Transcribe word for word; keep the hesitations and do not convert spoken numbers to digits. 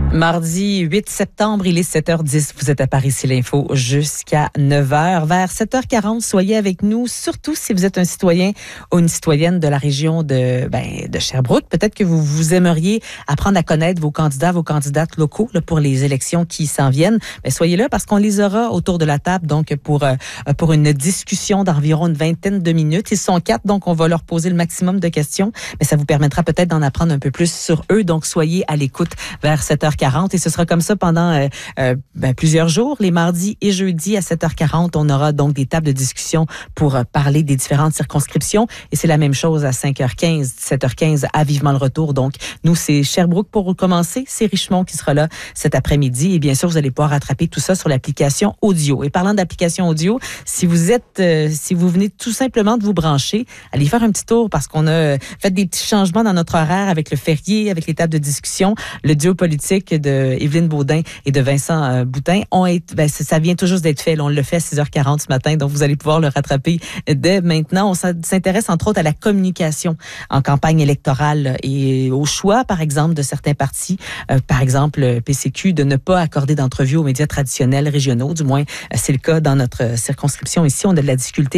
Mardi huit septembre, il est sept heures dix. Vous êtes à Paris, c'est l'info jusqu'à neuf heures. Vers sept heures quarante, soyez avec nous, surtout si vous êtes un citoyen ou une citoyenne de la région de, ben, de Sherbrooke. Peut-être que vous, vous aimeriez apprendre à connaître vos candidats, vos candidates locaux là, pour les élections qui s'en viennent. Mais soyez là parce qu'on les aura autour de la table donc pour, euh, pour une discussion d'environ une vingtaine de minutes. Ils sont quatre, donc on va leur poser le maximum de questions. Mais ça vous permettra peut-être d'en apprendre un peu plus sur eux. Donc soyez à l'écoute vers sept heures quarante et ce sera comme ça pendant euh, euh, ben, plusieurs jours. Les mardis et jeudis à sept heures quarante, on aura donc des tables de discussion pour euh, parler des différentes circonscriptions et c'est la même chose à cinq heures quinze, sept heures quinze à Vivement le Retour. Donc nous, c'est Sherbrooke pour commencer, c'est Richmond qui sera là cet après-midi et bien sûr, vous allez pouvoir rattraper tout ça sur l'application audio. Et parlant d'application audio, si vous êtes, euh, si vous venez tout simplement de vous brancher, allez faire un petit tour parce qu'on a fait des petits changements dans notre horaire avec le férié, avec les tables de discussion, le duo politique de Évelyne Baudin et de Vincent euh, Boutin ont été, ben, ça vient tout juste d'être fait. Là, on le fait à six heures quarante ce matin, donc vous allez pouvoir le rattraper dès maintenant. On s'intéresse entre autres à la communication en campagne électorale et au choix, par exemple, de certains partis, euh, par exemple le P C Q, de ne pas accorder d'entrevues aux médias traditionnels régionaux. Du moins, c'est le cas dans notre circonscription ici. On a de la difficulté